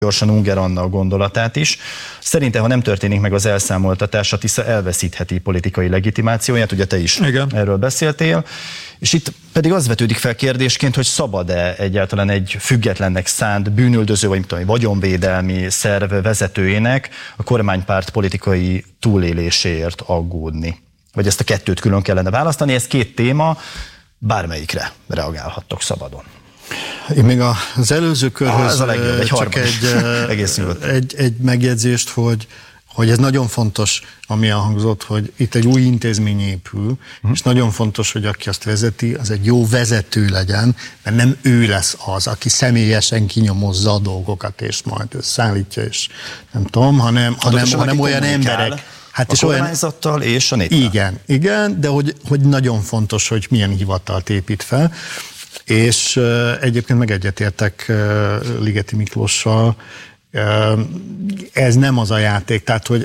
gyorsan Ungár Anna a gondolatát is. Szerintem, ha nem történik meg az elszámoltatás, a Tisza elveszítheti politikai legitimációját, ugye te is erről beszéltél, és itt pedig az vetődik fel kérdésként, hogy szabad-e egyáltalán egy függetlennek szánt bűnüldöző, vagy vagyonvédelmi szerv vezetőjének a kormánypárt politikai túléléséért aggódni. Vagy ezt a kettőt külön kellene választani, ez két téma, bármelyikre reagálhattok szabadon. Én még az előző körhöz csak egy megjegyzést, hogy ez nagyon fontos, ami elhangzott, hogy itt egy új intézmény épül, és nagyon fontos, hogy aki azt vezeti, az egy jó vezető legyen, mert nem ő lesz az, aki személyesen kinyomozza a dolgokat, és majd összeállítja, és nem tudom, hanem olyan emberek. Hát a kormányzattal és a néppel. Igen, de hogy nagyon fontos, hogy milyen hivatalt épít fel. És egyébként meg egyetértek Ligeti Miklóssal, ez nem az a játék, tehát hogy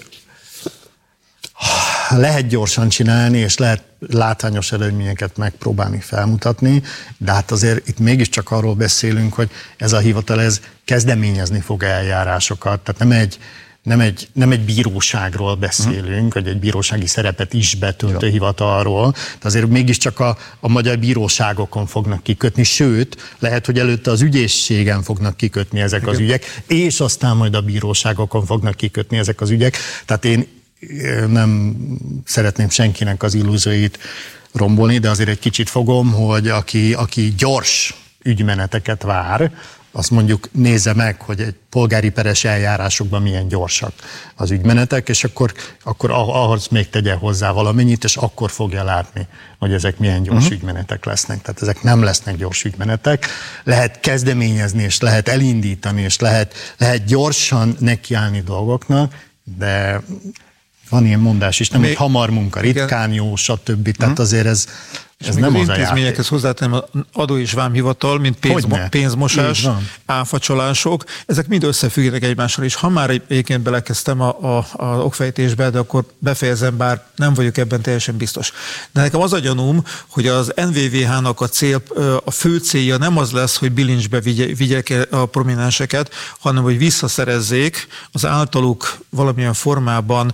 lehet gyorsan csinálni, és lehet látványos eredményeket megpróbálni felmutatni, de hát azért itt mégiscsak arról beszélünk, hogy ez a hivatal ez kezdeményezni fog eljárásokat, tehát nem egy bíróságról beszélünk, vagy egy bírósági szerepet is betöltő hivatalról, de azért mégiscsak a magyar bíróságokon fognak kikötni, sőt, lehet, hogy előtte az ügyészségen fognak kikötni ezek az ügyek, és aztán majd a bíróságokon fognak kikötni ezek az ügyek. Tehát én nem szeretném senkinek az illúzióit rombolni, de azért egy kicsit fogom, hogy aki gyors ügymeneteket vár, azt mondjuk nézze meg, hogy egy polgári peres eljárásokban milyen gyorsak az ügymenetek, és akkor ahhoz még tegye hozzá valamennyit, és akkor fogja látni, hogy ezek milyen gyors ügymenetek lesznek. Tehát ezek nem lesznek gyors ügymenetek. Lehet kezdeményezni, és lehet elindítani, és lehet gyorsan nekiállni dolgoknak, de van ilyen mondás is, nem, hogy hamar munka, ritkán jó, stb. Tehát azért ez nem az intézményekhez hozzátenem az adó- és vámhivatal, mint pénzmosás, áfacsalások, ezek mind összefüggenek egymással, és ha már egyébként belekezdtem az okfejtésbe, de akkor befejezem, bár nem vagyok ebben teljesen biztos. De nekem az a gyanúm, hogy az NVVH-nak a fő célja nem az lesz, hogy bilincsbe vigyek a prominenseket, hanem hogy visszaszerezzék az általuk valamilyen formában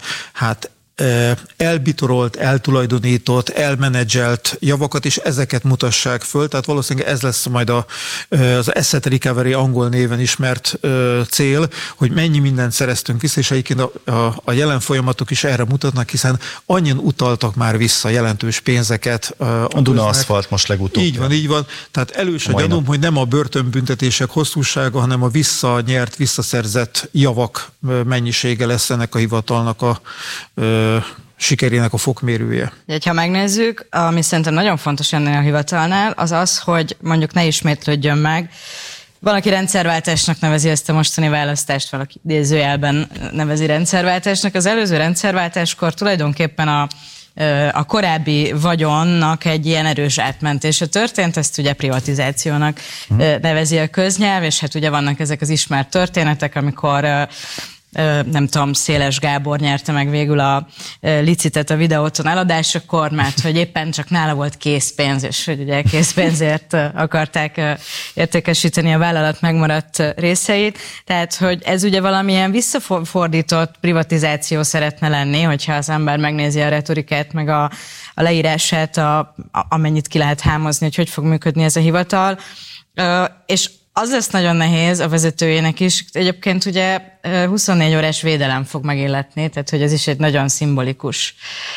elbitorolt, eltulajdonított, elmenedzselt javakat, és ezeket mutassák föl, tehát valószínűleg ez lesz majd az Asset Recovery angol néven ismert cél, hogy mennyi mindent szereztünk vissza, és egyébként a jelen folyamatok is erre mutatnak, hiszen annyian utaltak már vissza jelentős pénzeket. A Duna aszfalt most legutóbb. Így van. Tehát elős a gyanúm, hogy nem a börtönbüntetések hosszúsága, hanem a visszanyert, visszaszerzett javak mennyisége lesz ennek a hivatalnak a sikerének a fokmérője. Ha megnézzük, ami szerintem nagyon fontos ennél a hivatalnál, az az, hogy mondjuk ne ismétlődjön meg. Valaki rendszerváltásnak nevezi ezt a mostani választást, valaki idézőjelben nevezi rendszerváltásnak. Az előző rendszerváltáskor tulajdonképpen a korábbi vagyonnak egy ilyen erős átmentése történt, ezt ugye privatizációnak nevezi a köznyelv, és hát ugye vannak ezek az ismert történetek, amikor nem tudom, Széles Gábor nyerte meg végül a licitet a videóton eladásakor, mert hogy éppen csak nála volt készpénz, és hogy ugye készpénzért akarták értékesíteni a vállalat megmaradt részeit. Tehát, hogy ez ugye valamilyen visszafordított privatizáció szeretne lenni, hogyha az ember megnézi a retorikát, meg a leírását, amennyit ki lehet hámozni, hogy fog működni ez a hivatal. És az lesz nagyon nehéz a vezetőjének is. Egyébként ugye 24 órás védelem fog megilletni, tehát hogy ez is egy nagyon szimbolikus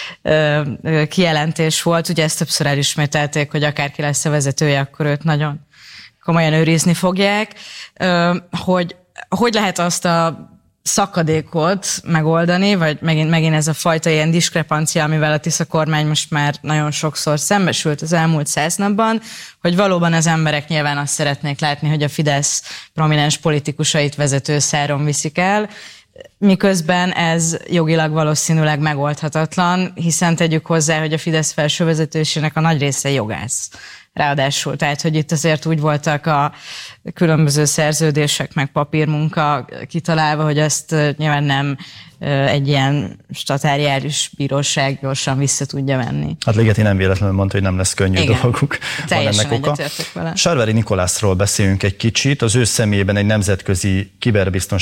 kijelentés volt. Ugye ezt többször elismételték, hogy akárki lesz a vezetője, akkor őt nagyon komolyan őrizni fogják. Hogy lehet azt a szakadékot megoldani, vagy megint ez a fajta ilyen diskrepancia, amivel a Tisza kormány most már nagyon sokszor szembesült az elmúlt 100 napban, hogy valóban az emberek nyilván azt szeretnék látni, hogy a Fidesz prominens politikusait vezető száron viszik el, miközben ez jogilag valószínűleg megoldhatatlan, hiszen tegyük hozzá, hogy a Fidesz felső vezetősének a nagy része jogász. Ráadásul, tehát, hogy itt azért úgy voltak a különböző szerződések, meg papírmunka kitalálva, hogy ezt nyilván nem egy ilyen statáriális bíróság gyorsan vissza tudja venni. Hát Ligeti nem véletlenül mondta, hogy nem lesz könnyű dolguk. Teljesen egyetértek vele. Sarvári Nikolászról beszéljünk egy kicsit. Az ő személyében egy nemzetközi kiberbiztonsági